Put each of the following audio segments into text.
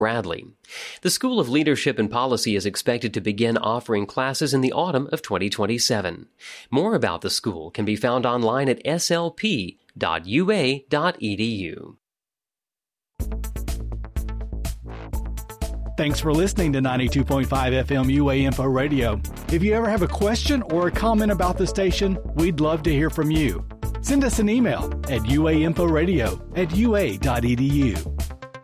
Bradley. The School of Leadership and Policy is expected to begin offering classes in the autumn of 2027. More about the school can be found online at slp.ua.edu. Thanks for listening to 92.5 FM UA Info Radio. If you ever have a question or a comment about the station, we'd love to hear from you. Send us an email at uainforadio@ua.edu.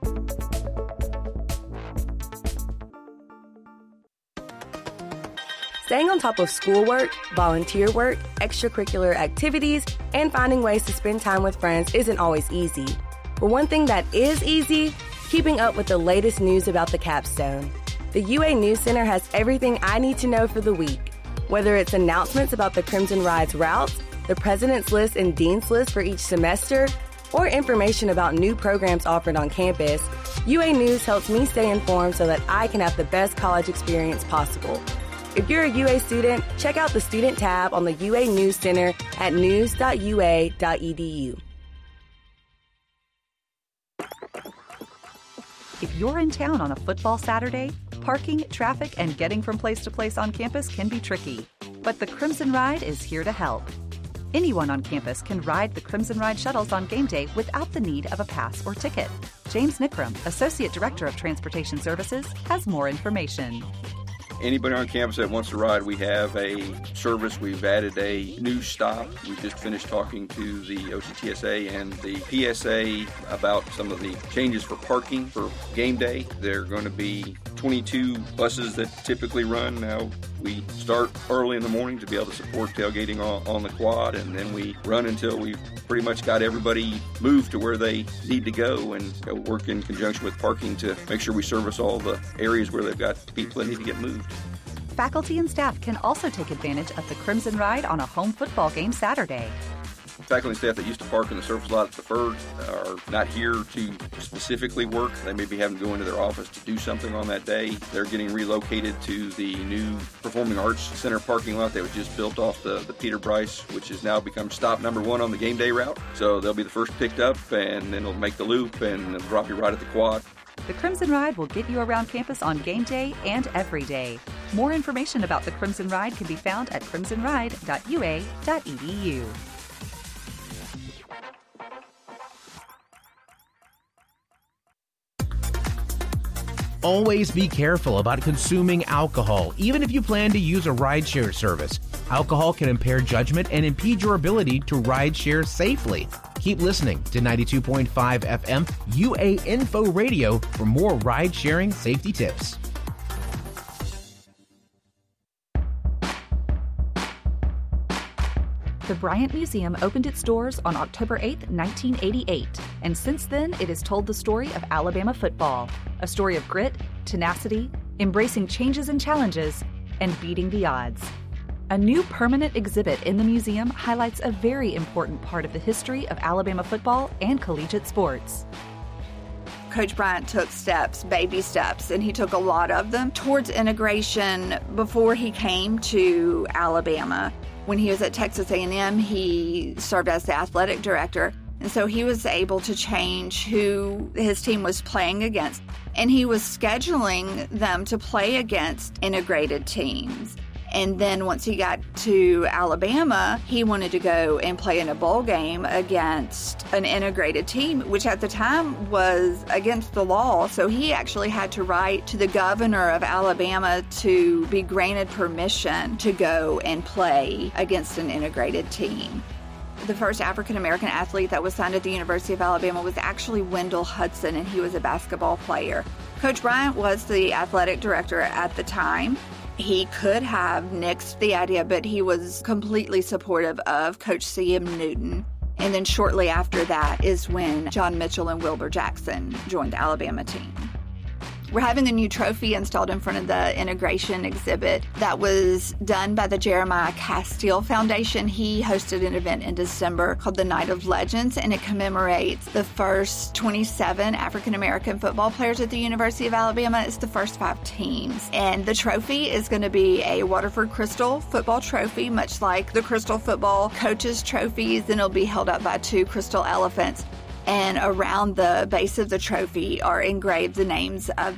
Staying on top of schoolwork, volunteer work, extracurricular activities, and finding ways to spend time with friends isn't always easy. But one thing that is easy, keeping up with the latest news about the capstone. The UA News Center has everything I need to know for the week. Whether it's announcements about the Crimson Ride's routes, the President's List and Dean's List for each semester, or information about new programs offered on campus, UA News helps me stay informed so that I can have the best college experience possible. If you're a UA student, check out the Student tab on the UA News Center at news.ua.edu. If you're in town on a football Saturday, parking, traffic, and getting from place to place on campus can be tricky. But the Crimson Ride is here to help. Anyone on campus can ride the Crimson Ride shuttles on game day without the need of a pass or ticket. James Nickram, Associate Director of Transportation Services, has more information. Anybody on campus that wants to ride, we have a service. We've added a new stop. We just finished talking to the OCTSA and the PSA about some of the changes for parking for game day. There are going to be 22 buses that typically run. Now, we start early in the morning to be able to support tailgating on the quad, and then we run until we've pretty much got everybody moved to where they need to go, and work in conjunction with parking to make sure we service all the areas where they've got people that need to get moved. Faculty and staff can also take advantage of the Crimson Ride on a home football game Saturday. Faculty and staff that used to park in the surface lot at the Ferd are not here to specifically work. They may be having to go into their office to do something on that day. They're getting relocated to the new Performing Arts Center parking lot that was just built off the Peter Bryce, which has now become stop number one on the game day route. So they'll be the first picked up, and then it'll make the loop and it'll drop you right at the quad. The Crimson Ride will get you around campus on game day and every day. More information about the Crimson Ride can be found at crimsonride.ua.edu. Always be careful about consuming alcohol, even if you plan to use a rideshare service. Alcohol can impair judgment and impede your ability to rideshare safely. Keep listening to 92.5 FM UA Info Radio for more ride-sharing safety tips. The Bryant Museum opened its doors on October 8, 1988, and since then it has told the story of Alabama football, a story of grit, tenacity, embracing changes and challenges, and beating the odds. A new permanent exhibit in the museum highlights a very important part of the history of Alabama football and collegiate sports. Coach Bryant took steps, baby steps, and he took a lot of them towards integration before he came to Alabama. When he was at Texas A&M, he served as the athletic director, and so he was able to change who his team was playing against, and he was scheduling them to play against integrated teams. And then once he got to Alabama, he wanted to go and play in a bowl game against an integrated team, which at the time was against the law. So he actually had to write to the governor of Alabama to be granted permission to go and play against an integrated team. The first African-American athlete that was signed at the University of Alabama was actually Wendell Hudson, and he was a basketball player. Coach Bryant was the athletic director at the time. He could have nixed the idea, but he was completely supportive of Coach C.M. Newton. And then shortly after that is when John Mitchell and Wilbur Jackson joined the Alabama team. We're having a new trophy installed in front of the integration exhibit that was done by the Jeremiah Castile Foundation. He hosted an event in December called the Night of Legends, and it commemorates the first 27 African-American football players at the University of Alabama. It's the first 5 teams. And the trophy is going to be a Waterford Crystal football trophy, much like the Crystal football coaches' trophies, and it'll be held up by 2 crystal elephants. And around the base of the trophy are engraved the names of